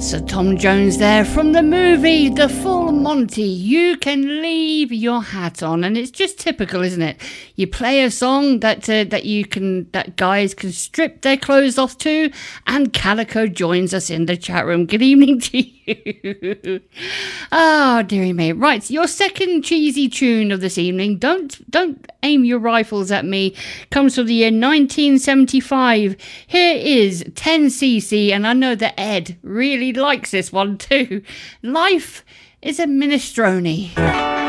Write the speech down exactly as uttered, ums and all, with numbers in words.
Sir Tom Jones there from the movie The Full Monty. You can leave your hat on, and it's just typical, isn't it? You play a song that uh, that you can that guys can strip their clothes off to, and Calico joins us in the chat room. Good evening to you. Oh, dearie me. Right, your second cheesy tune of this evening. Don't don't aim your rifles at me. Comes from the year nineteen seventy-five. Here is ten C C, and I know that Ed really likes this one too. Life is a minestrone.